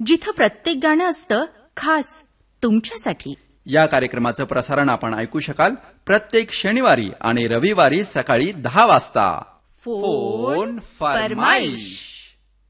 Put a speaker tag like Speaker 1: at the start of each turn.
Speaker 1: जिथं प्रत्येक गाणं असतं खास तुमच्यासाठी.
Speaker 2: या कार्यक्रमाचं प्रसारण आपण ऐकू शकाल प्रत्येक शनिवारी आणि रविवारी सकाळी 10 वाजता.
Speaker 1: फोन फरमाईश.